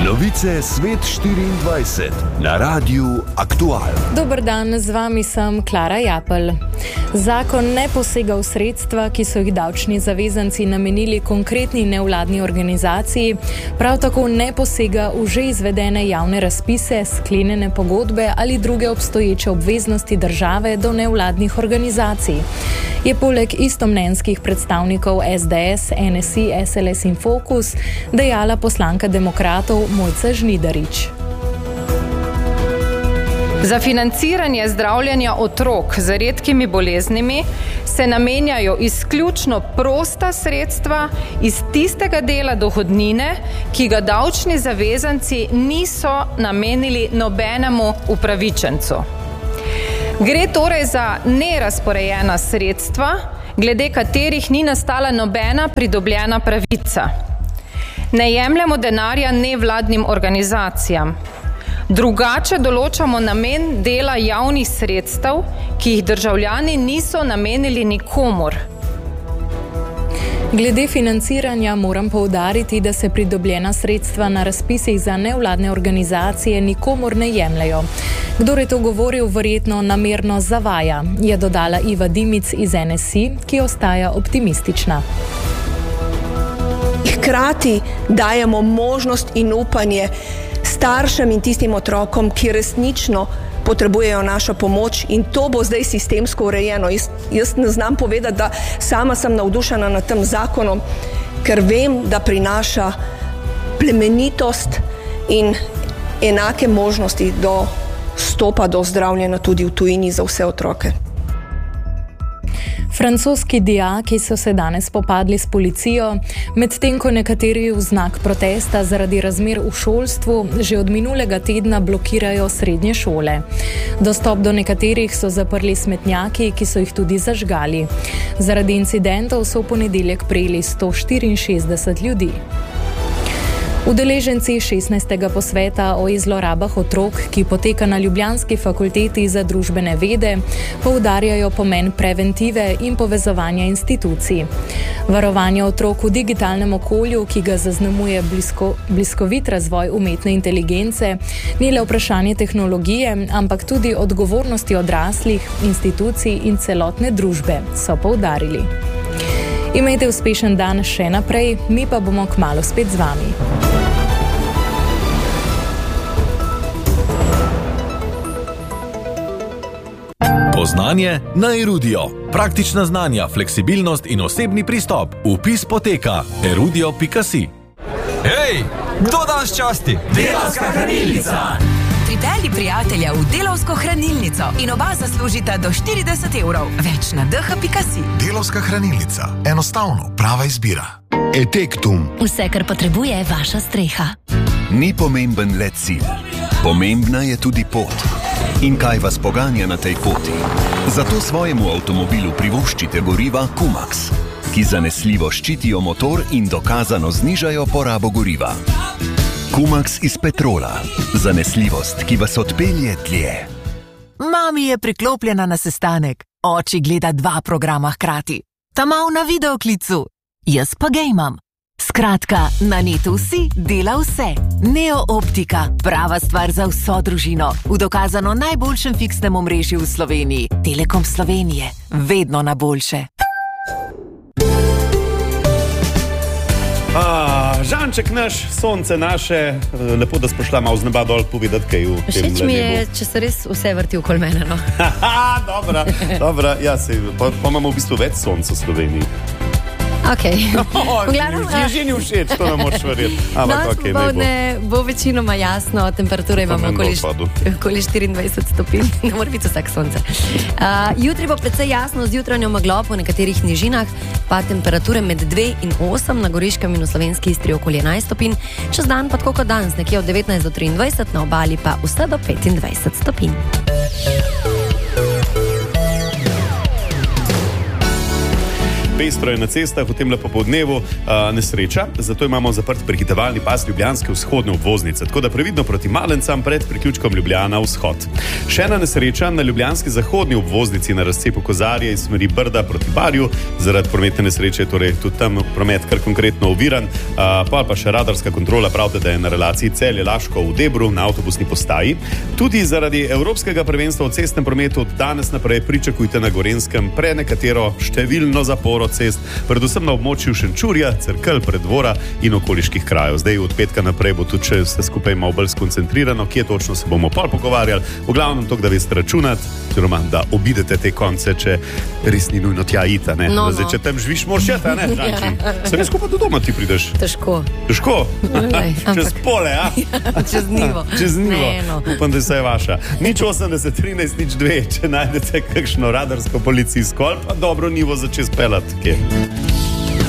Novice Svet 24 na Radiu Aktual. Dober dan, z vami sem Klara Japelj. Zakon ne posega v sredstva, ki so jih davčni zavezanci namenili konkretni nevladni organizaciji, prav tako ne posega v že izvedene javne razpise, sklenjene pogodbe ali druge obstoječe obveznosti države do nevladnih organizacij. Je poleg istomnenjskih predstavnikov SDS, NSI, SLS in Fokus dejala poslanka demokratov Mojca Žnidarič. Za financiranje zdravljenja otrok z redkimi boleznimi se namenjajo izključno prosta sredstva iz tistega dela dohodnine, ki ga davčni zavezanci niso namenili nobenemu upravičencu. Gre torej za nerazporejena sredstva, glede katerih ni nastala nobena pridobljena pravica. Ne jemljemo denarja nevladnim organizacijam. Drugače določamo namen dela javnih sredstev, ki jih državljani niso namenili nikomur. Glede financiranja moram poudariti, da se pridobljena sredstva na razpisih za nevladne organizacije nikomur ne jemljajo. Kdor je to govoril, verjetno namerno zavaja, je dodala Iva Dimic iz NSI, ki ostaja optimistična. Hkrati dajemo možnost in upanje staršem in tistim otrokom, ki resnično potrebujejo našo pomoč, in to bo zdaj sistemsko urejeno. Jaz ne znam povedati, da sama sem navdušena nad tem zakonom, ker vem, da prinaša plemenitost in enake možnosti do stopa do zdravljenja tudi v tujini za vse otroke. Francoski dijaki so se danes spopadli s policijo, medtem ko nekateri v znak protesta zaradi razmer v šolstvu že od minulega tedna blokirajo srednje šole. Dostop do nekaterih so zaprli smetnjaki, ki so jih tudi zažgali. Zaradi incidentov so v ponedeljek prejeli 164 ljudi. Udeleženci 16. posveta o zlorabah otrok, ki poteka na ljubljanski fakulteti za družbene vede, poudarjajo pomen preventive in povezovanja institucij. Varovanje otrok v digitalnem okolju, ki ga zaznamuje bliskovit razvoj umetne inteligence, ni le vprašanje tehnologije, ampak tudi odgovornosti odraslih, institucij in celotne družbe, so poudarili. Imejte uspešen dan še naprej, mi pa bomo kmalu spet z vami. Poznanje na Erudio. Praktična znanja, fleksibilnost in osebni pristop. Vpis poteka erudio.si. Hej, kdo danes časti? Delavska hranilnica! Pripelji prijatelja v Delavsko hranilnico in oba zaslužita do 40 €. Več na dh.si. Delavska hranilnica. Enostavno, prava izbira. Etektum. Vse, kar potrebuje vaša streha. Ni pomemben le cilj. Pomembna je tudi pot. In kaj vas poganja na tej poti? Zato svojemu avtomobilu privoščite goriva Kumax, ki zanesljivo ščitijo motor in dokazano znižajo porabo goriva. Kumax iz petrola. Zanesljivost, ki vas odpelje dlje. Mami je priklopljena na sestanek. Oči gleda 2 programa hkrati. Ta mal na videoklicu. Jaz pa gejmam. Skratka, na netu si dela vse. Neo Optika, prava stvar za vso družino. V dokazano najboljšem fiksnem omrežju v Sloveniji. Telekom Slovenije. Vedno na boljše. Žanček naš, sonce naše, lepo, da spošla malo z neba dol povedati, kaj v tem všeč nebu. Mi je, če se res vse vrti okoli mene, no. Dobra, ja, pa imamo v bistvu več sonc v Sloveniji. Okay. Že ni všeč, to ne moraš verjeti. Popoldne bo večinoma jasno, temperature imamo okoli 24 stopinj, ne mora biti vsak sonce. Jutri bo precej jasno z jutranjo meglo po nekaterih nižinah, pa temperature med 2 in 8, na Goriškem in v Slovenski Istri okoli 11 stopinj, čez dan pa tako kot danes, nekje od 19 do 23, na obali pa vse do 25 stopinj. Pestro je na cestah v tem popoldnevu nesreča, zato imamo zaprt prehitevalni pas Ljubljanske vzhodne obvoznice, tako da previdno proti Malencam pred priključkom Ljubljana vzhod. Še ena nesreča na Ljubljanski zahodni obvoznici na razcepu Kozarje iz smeri Brda proti Barju. Zaradi prometne nesreče je torej tudi tam promet kar konkretno oviran. Pa še radarska kontrola pravite, da je na relaciji Celje-Laško v Debru na avtobusni postaji. Tudi zaradi Evropskega prvenstva v cestnem prometu od danes naprej pričakujte na Gorenjskem prenekatero številno zaporo cest, predvsem na območju Šenčurja, Cerkelj, Preddvora in okoliških krajev. Zdaj od petka naprej bo tudi še vse skupaj malo bolj skoncentrirano, kje točno se bomo pol pogovarjali. V glavnem to, da veste računati, oziroma da obidete te konce, če res ni nujno tja ita, ne? No. Zdaj, če tam živiš, moraš jeti, ne? Se res skupaj do doma ti prideš? Težko. Čez pole, a? Čez nivo. Čez nivo. Upam, da je vse vaša. 080 13 02, če najdete kakšno radarsko policijsko ali pa dobro nivo za čez pelat, kje?